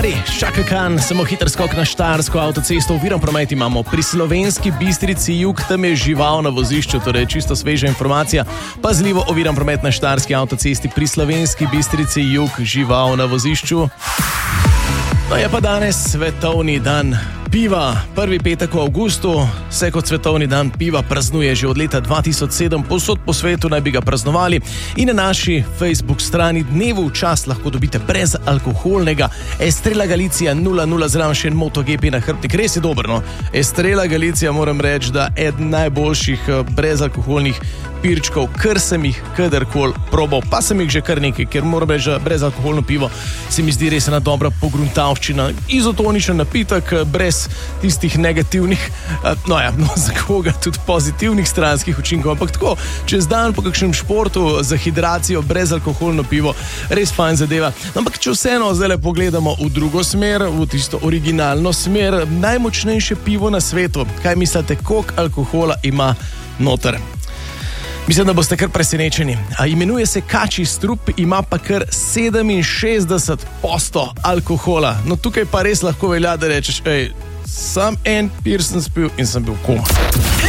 Ari, Chaka Khan, samo hiter skok na štajersko avtocesto, oviran promet imamo pri Slovenski Bistrici jug, tam je žival na vozišču, torej čisto sveža informacija. Pazljivo oviran promet na štajerski avtocesti pri Slovenski Bistrici jug, žival na vozišču. No je pa danes svetovni dan piva, prvi petek v avgustu, se kot svetovni dan piva praznuje že od leta 2007, povsod po svetu naj bi ga praznovali in na naši Facebook strani dnevu v čast lahko dobite brezalkoholnega Estrela Galicia 0.0 zraven še en MotoGP nahrbtnik, res je dober, no. Estrela Galicia moram reči, da eden najboljših brezalkoholnih pirčkov, kar sem jih kadarkoli probal, pa sem jih že kar nekaj, ker moram reči, da brezalkoholno pivo se mi zdi res ena dobra pogruntavščina, izotoničen napitek, brez tistih negativnih, za koga tudi pozitivnih stranskih učinkov, ampak tako, čez dan po kakšnem športu za hidracijo brezalkoholno pivo, res fajn zadeva. Ampak če vseeno zdaj pogledamo v drugo smer, v tisto originalno smer, najmočnejše pivo na svetu, kaj mislite, koliko alkohola ima noter? Mislim, da boste kar presenečeni. Imenuje se kačji strup, ima pa kar 67% alkohola. No tukaj pa res lahko velja, da rečeš, sam en pir sem spil in sem bil koma.